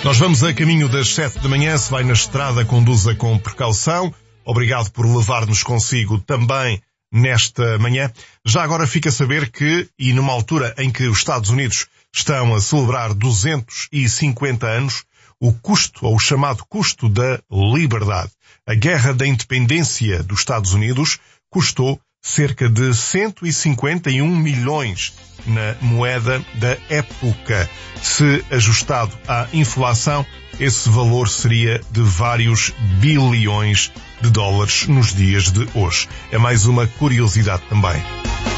Nós vamos a caminho das 7 da manhã. Se vai na estrada, conduza com precaução. Obrigado por levar-nos consigo também nesta manhã. Já agora fica a saber que, e numa altura em que os Estados Unidos estão a celebrar 250 anos, o custo, ou o chamado custo da liberdade, a guerra da independência dos Estados Unidos, custou cerca de 151 milhões na moeda da época. Se ajustado à inflação, esse valor seria de vários bilhões de dólares nos dias de hoje. É mais uma curiosidade também.